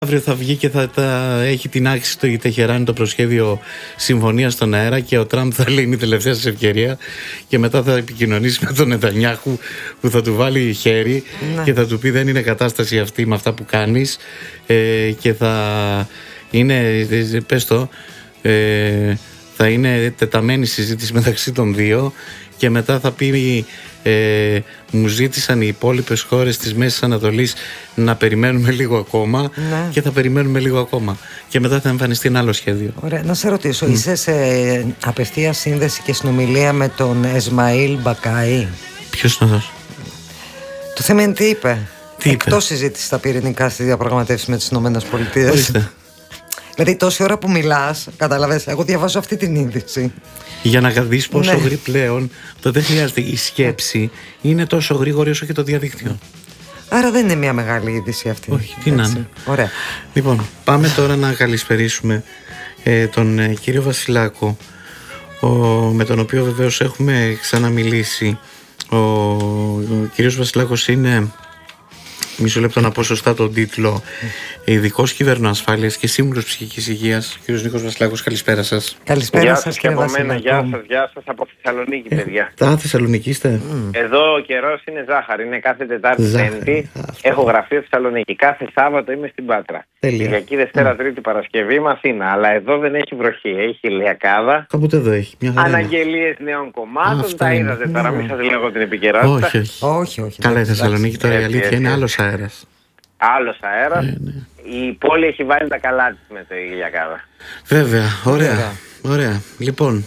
Αύριο θα βγει και θα έχει την άξιση το Τεχεράνι το προσχέδιο συμφωνίας στον αέρα και ο Τραμπ θα λέει είναι η τελευταία σας ευκαιρία και μετά θα επικοινωνήσει με τον Νετανιάχου που θα του βάλει χέρι και θα του πει δεν είναι κατάσταση αυτή με αυτά που κάνεις και θα είναι, πες το, θα είναι τεταμένη συζήτηση μεταξύ των δύο και μετά θα πει μου ζήτησαν οι υπόλοιπες χώρες της Μέσης Ανατολής να περιμένουμε λίγο ακόμα και θα περιμένουμε λίγο ακόμα και μετά θα εμφανιστεί ένα άλλο σχέδιο. Ωραία, να σε ρωτήσω, είσαι σε απευθεία σύνδεση και συνομιλία με τον Εσμαήλ Μπακάη? Ποιος είναι αυτός? Το θέμα είναι τι είπε. Εκτός συζήτηση στα πυρηνικά στη διαπραγματεύση με τις ΗΠΑ. Δηλαδή τόση ώρα που μιλάς, καταλαβαίνεις, εγώ διαβάζω αυτή την είδηση. Για να δεις πόσο γρήγορα πλέον δεν χρειάζεται η σκέψη, είναι τόσο γρήγορη όσο και το διαδίκτυο. Άρα δεν είναι μια μεγάλη είδηση αυτή. Όχι, τι να είναι. Ωραία. Λοιπόν, πάμε τώρα να καλησπερίσουμε τον κύριο Βασιλάκο, με τον οποίο βεβαίως έχουμε ξαναμιλήσει. Ο κύριος Βασιλάκος είναι, μισό λεπτό να πω σωστά τον τίτλο, ειδικός κυβερνοασφάλειας και σύμβουλος ψυχικής υγείας. Κύριος Νίκος Βασιλάκος, καλησπέρα σας. Καλησπέρα σας κύριε Βασιλάκο. Γεια σας από Θεσσαλονίκη, παιδιά. Θεσσαλονίκη είστε? Εδώ ο καιρός είναι ζάχαρη, είναι κάθε Τετάρτη Πέμπτη. Έχω γραφείο Θεσσαλονίκη. Κάθε Σάββατο είμαι στην Πάτρα. Κυριακή, Δευτέρα, Τρίτη, Παρασκευή είμαι Αθήνα. Αλλά εδώ δεν έχει βροχή, έχει ηλιακάδα. Κάποτε εδώ έχει. Αναγγελίες νέων κομμάτων, τα είδατε τώρα, μην σας λέγω την επικαιρότητα. Όχι. Καλά, η Θεσσαλονίκη τώρα η αλήθεια είναι άλλος αέρας. Άλλος αέρας. Η πόλη έχει βάλει τα καλά της με το ηλιακάδα. Βέβαια, ωραία. Λοιπόν,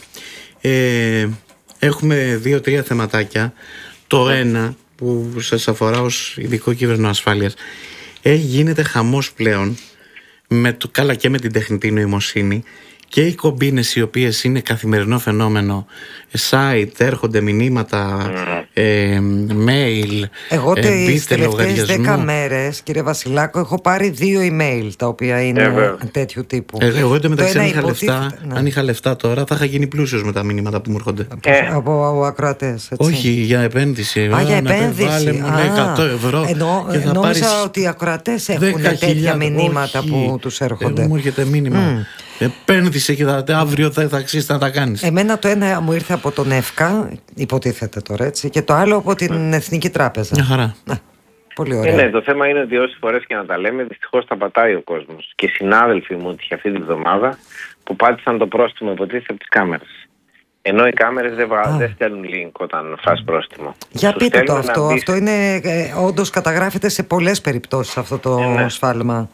έχουμε 2-3 θεματάκια. Το ένα που σας αφορά ως ειδικό κυβερνοασφάλειας. Γίνεται χαμός πλέον, καλά και με την τεχνητή νοημοσύνη, και οι κομπίνες οι οποίες είναι καθημερινό φαινόμενο, site, έρχονται μηνύματα, mail. Εγώ τις τελευταίες 10 μέρες, κύριε Βασιλάκο, έχω πάρει 2 email τα οποία είναι τέτοιου τύπου. Εγώ εντωμεταξύ αν είχα λεφτά τώρα θα είχα γίνει πλούσιος με τα μηνύματα που μου έρχονται. Από ακροατές, έτσι. Όχι, για επένδυση. Για επένδυση. Βάλε μου 100 ευρώ. Νόμιζα ότι οι ακροατές έχουν τέτοια μηνύματα που τους έρχονται. Μου έρχεται μήνυμα. Επένδυσε και αύριο θα αξίζει να τα κάνεις. Εμένα το ένα μου ήρθε από τον ΕΦΚΑ, υποτίθεται τώρα, έτσι, και το άλλο από την Εθνική Τράπεζα. Μια χαρά. Πολύ ωραία. Ναι, το θέμα είναι ότι όσες φορές και να τα λέμε, δυστυχώς τα πατάει ο κόσμος. Και οι συνάδελφοι μου είχε αυτή τη βδομάδα που πάτησαν το πρόστιμο, υποτίθεται, από τις κάμερες. Ενώ οι κάμερες δεν στέλνουν link όταν φας πρόστιμο. Για πείτε το αυτό. Αυτό είναι, όντως καταγράφεται σε πολλές περιπτώσεις αυτό το σφάλμα.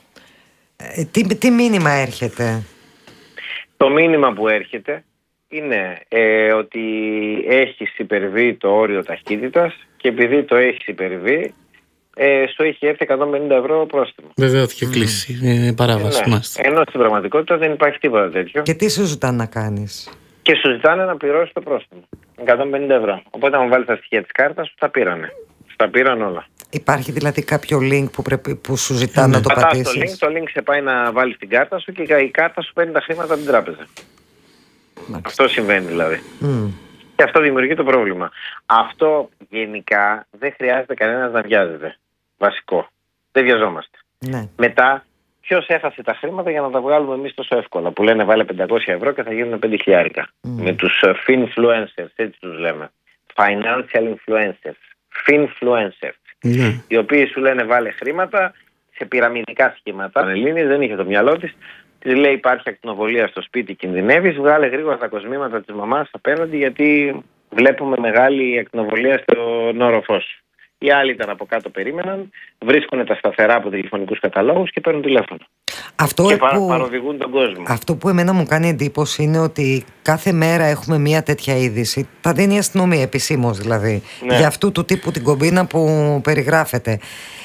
Τι μήνυμα έρχεται? Το μήνυμα που έρχεται είναι ότι έχεις υπερβεί το όριο ταχύτητας και επειδή το έχεις υπερβεί σου έχει έρθει 150 ευρώ πρόστιμο. Βέβαια ότι έχει κλείσει παράβαση. Ενώ στην πραγματικότητα δεν υπάρχει τίποτα τέτοιο. Και τι σου ζητάνε να κάνεις? Και σου ζητάνε να πληρώσεις το πρόστιμο 150 ευρώ. Οπότε αν βάλεις τα στοιχεία της κάρτας σου τα πήρανε. Τα πήραν όλα. Υπάρχει δηλαδή κάποιο link που σου ζητάνε να το πατήσεις? Το link σε πάει να βάλεις την κάρτα σου και η κάρτα σου παίρνει τα χρήματα από την τράπεζα. Αυτό συμβαίνει δηλαδή. Και αυτό δημιουργεί το πρόβλημα. Αυτό γενικά δεν χρειάζεται κανένας να βιάζεται. Βασικό. Δεν βιαζόμαστε. Μετά, ποιος έχασε τα χρήματα για να τα βγάλουμε εμείς τόσο εύκολα? Που λένε βάλε 500 ευρώ και θα γίνουν 5.000. Με τους finfluencers, έτσι τους λέμε. Financial influencers. Finfluencers. Οι οποίοι σου λένε βάλε χρήματα σε πυραμιδικά σχήματα. Η Ελλήνη δεν είχε το μυαλό της. Της λέει υπάρχει ακτινοβολία στο σπίτι, κινδυνεύεις, βγάλε γρήγορα τα κοσμήματα της μαμάς απέναντι γιατί βλέπουμε μεγάλη ακτινοβολία στον όροφό σου. Οι άλλοι ήταν από κάτω, περίμεναν, βρίσκουν τα σταθερά από τηλεφωνικούς καταλόγους και παίρνουν τηλέφωνο. Και παροδηγούν τον κόσμο. Αυτό που εμένα μου κάνει εντύπωση είναι ότι κάθε μέρα έχουμε μια τέτοια είδηση. Τα δίνει η αστυνομία επισήμως δηλαδή. Για αυτού του τύπου την κομπίνα που περιγράφεται.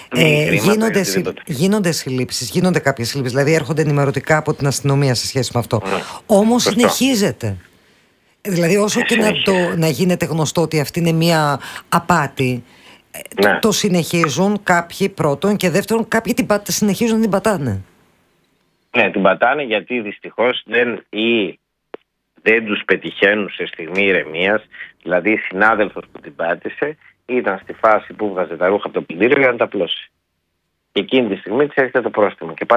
Γίνονται συλλήψεις, γίνονται κάποιες συλλήψεις. Δηλαδή έρχονται ενημερωτικά από την αστυνομία σε σχέση με αυτό. Όμως συνεχίζεται. Δηλαδή όσο και να γίνεται γνωστό ότι αυτή είναι μια απάτη, το συνεχίζουν κάποιοι πρώτον, και δεύτερον κάποιοι συνεχίζουν να την πατάνε. Ναι, την πατάνε γιατί δυστυχώς δεν τους πετυχαίνουν σε στιγμή ηρεμίας. Δηλαδή η συνάδελφος που την πάτησε ήταν στη φάση που βγάζε τα ρούχα από το πλυντήριο για να τα πλώσει. Και εκείνη τη στιγμή της έρχεται το πρόστιμο. Και